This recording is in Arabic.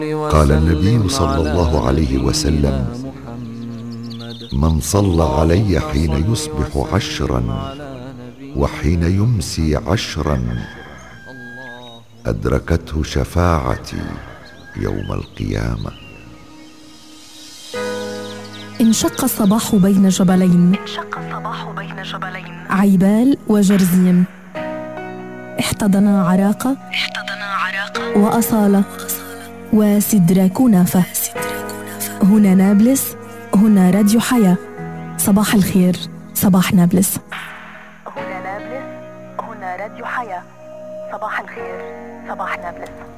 قال النبي صلى الله عليه وسلم: من صلى علي حين يصبح 10 وحين يمسي 10 أدركته شفاعتي يوم القيامة. انشق الصباح بين جبلين، عيبال وجرزيم، احتضنا عراقة وأصالة وسدرة كنافة. هنا نابلس، هنا راديو حياة. صباح الخير، صباح نابلس. هنا نابلس، هنا راديو حياة. صباح الخير، صباح نابلس.